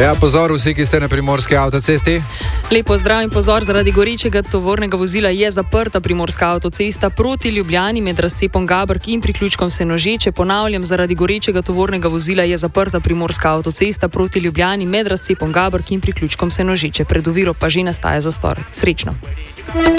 Ja, pozor vsi, ki ste na primorski avtocesti. Lep pozdrav in pozor, zaradi gorečega tovornega vozila je zaprta primorska avtocesta proti Ljubljani med razcepom Gabrk in priključkom Senožeče. Ponavljam, zaradi gorečega tovornega vozila je zaprta primorska avtocesta proti Ljubljani med razcepom Gabrk in priključkom Senožeče. Pred oviro pa že nastaja zastor. Srečno.